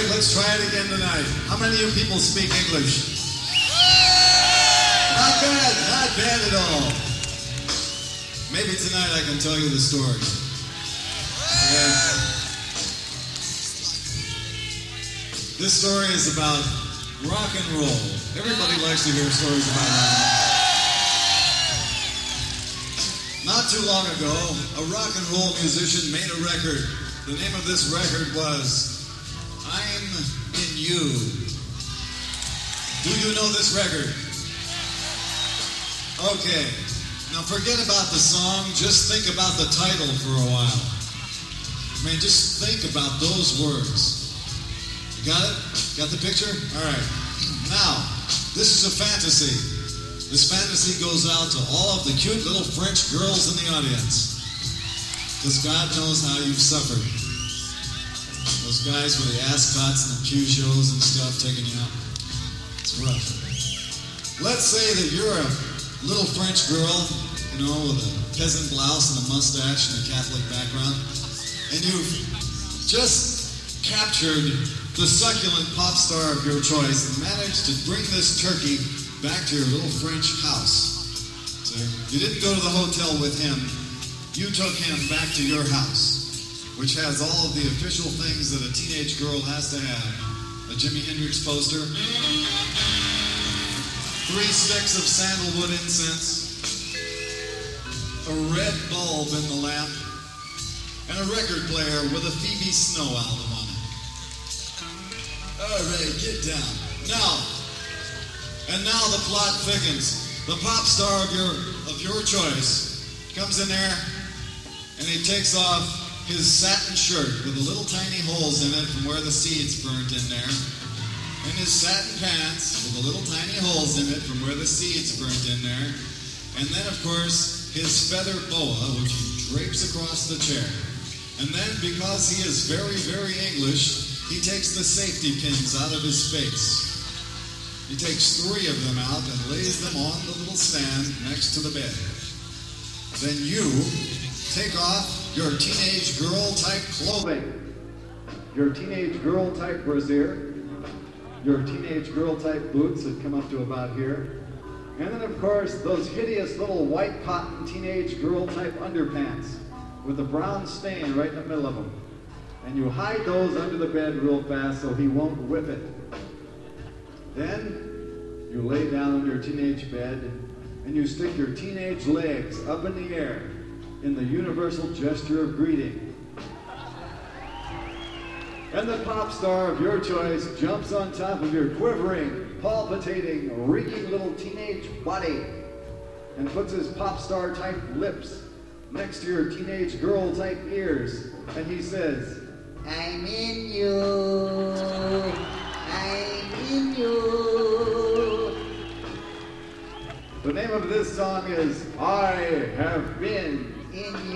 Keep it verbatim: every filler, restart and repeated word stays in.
let's try it again tonight. How many of you people speak English? Not bad, not bad at all. Maybe tonight I can tell you the story. Okay. This story is about rock and roll. Everybody likes to hear stories about rock and roll. Not too long ago, a rock and roll musician made a record. The name of this record was I'm in You. Do you know this record? Okay. Now forget about the song, just think about the title for a while. I mean, just think about those words. You got it? Got the picture? All right. Now, this is a fantasy. This fantasy goes out to all of the cute little French girls in the audience. Because God knows how you've suffered. Those guys with the ascots and the Peugeots and stuff taking you out. It's rough. Let's say that you're a little French girl, you know, with a peasant blouse and a mustache and a Catholic background. And you've just captured the succulent pop star of your choice and managed to bring this turkey back to your little French house. So you didn't go to the hotel with him. You took him back to your house, which has all of the official things that a teenage girl has to have. A Jimi Hendrix poster, three sticks of sandalwood incense, a red bulb in the lamp, and a record player with a Phoebe Snow album on it. All right, get down. Now, and now the plot thickens. The pop star of your of your choice comes in there, and he takes off his satin shirt with the little tiny holes in it from where the seeds burnt in there, and his satin pants with the little tiny holes in it from where the seeds burnt in there, and then, of course, his feather boa, which he drapes across the chair. And then, because he is very, very English, he takes the safety pins out of his face. He takes three of them out and lays them on the little stand next to the bed. Then you take off your teenage girl-type clothing, your teenage girl-type brassiere, your teenage girl-type boots that come up to about here, and then, of course, those hideous little white cotton teenage girl-type underpants with a brown stain right in the middle of them. And you hide those under the bed real fast so he won't whip it. Then you lay down on your teenage bed and you stick your teenage legs up in the air in the universal gesture of greeting. And the pop star of your choice jumps on top of your quivering, palpitating, reeking little teenage body and puts his pop star type lips next to your teenage girl type ears, and he says, I'm in you, I'm in you. The name of this song is I Have Been in You.